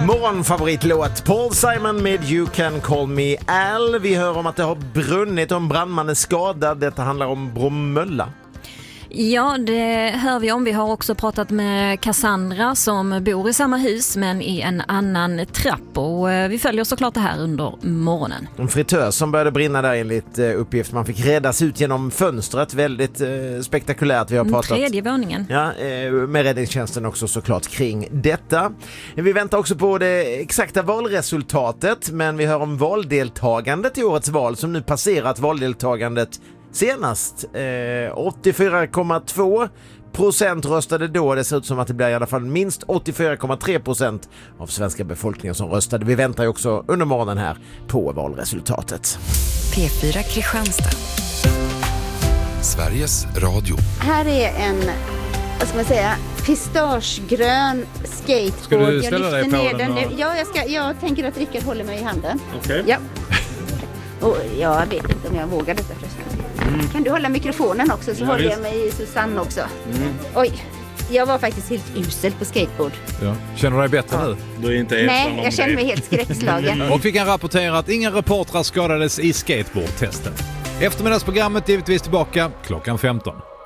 Morgonfavoritlåt Paul Simon med You Can Call Me Al. Vi hör om att det har brunnit, om brandmannen är skadad. Detta handlar om Bromölla. Ja, det hör vi om. Vi har också pratat med Cassandra som bor i samma hus men i en annan trapp. Och vi följer såklart det här under morgonen. En fritös som började brinna där enligt uppgift. Man fick räddas ut genom fönstret. Väldigt spektakulärt. Vi har pratat. Tredje våningen. Ja, med räddningstjänsten också såklart kring detta. Vi väntar också på det exakta valresultatet. Men vi hör om valdeltagandet i årets val som nu passerat valdeltagandet senast. 84,2% röstade då. Det ser ut som att det blir i alla fall minst 84,3% av svenska befolkningen som röstade. Vi väntar ju också under morgonen här på valresultatet. P4 Kristianstad. Sveriges Radio. Här är en, vad ska man säga, pistagegrön skateboard. Ska du ställa dig på den? Nu. Ja, jag tänker att Rickard håller mig i handen. Okej. Ja. Och jag vet inte om jag vågar detta förresten. Kan du hålla mikrofonen också så håller jag mig i Susanne också. Oj, jag var faktiskt helt usel på skateboard. Ja. Känner du dig bättre nu? Du är inte ensam. Nej, jag känner mig helt skräckslagen. Och vi kan rapportera att inga reportrar skadades i skateboardtesten. Eftermiddagsprogrammet givetvis tillbaka klockan 15.